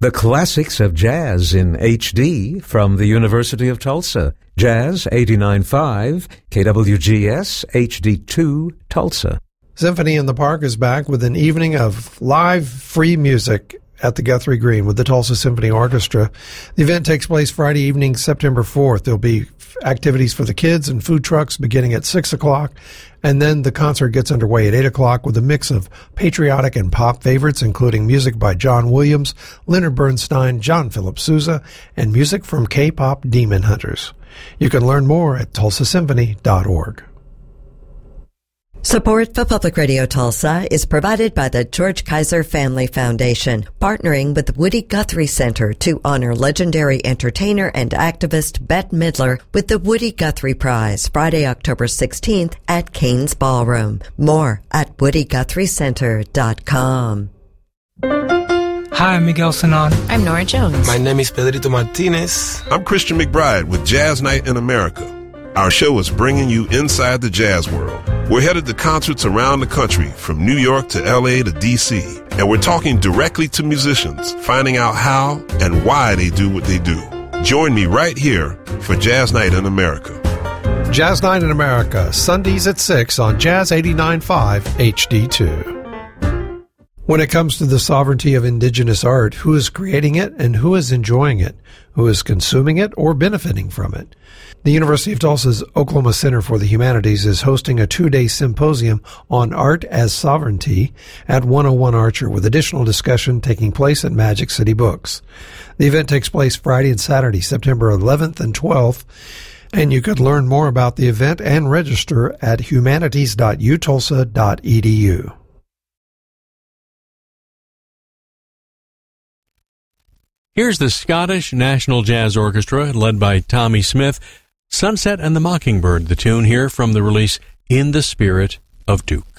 The classics of jazz in HD from the University of Tulsa. Jazz 89.5, KWGS HD2, Tulsa. Symphony in the Park is back with an evening of live free music at the Guthrie Green with the Tulsa Symphony Orchestra. The event takes place Friday evening, September 4th. There'll be activities for the kids and food trucks beginning at 6 o'clock, and then the concert gets underway at 8 o'clock with a mix of patriotic and pop favorites, including music by John Williams, Leonard Bernstein, John Philip Sousa, and music from K-pop Demon Hunters. You can learn more at tulsasymphony.org. Support for Public Radio Tulsa is provided by the George Kaiser Family Foundation, partnering with the Woody Guthrie Center to honor legendary entertainer and activist Bette Midler with the Woody Guthrie Prize, Friday, October 16th at Cain's Ballroom. More at WoodyGuthrieCenter.com. Hi, I'm Miguel Sanon. I'm Nora Jones. My name is Pedrito Martinez. I'm Christian McBride with Jazz Night in America. Our show is bringing you inside the jazz world. We're headed to concerts around the country, from New York to LA to DC, and we're talking directly to musicians, finding out how and why they do what they do. Join me right here for Jazz Night in America. Jazz Night in America, Sundays at 6 on Jazz 89.5 HD2. When it comes to the sovereignty of indigenous art, who is creating it and who is enjoying it? Who is consuming it or benefiting from it? The University of Tulsa's Oklahoma Center for the Humanities is hosting a 2-day symposium on art as sovereignty at 101 Archer, with additional discussion taking place at Magic City Books. The event takes place Friday and Saturday, September 11th and 12th, and you could learn more about the event and register at humanities.utulsa.edu. Here's the Scottish National Jazz Orchestra, led by Tommy Smith, Sunset and the Mockingbird, the tune here from the release In the Spirit of Duke.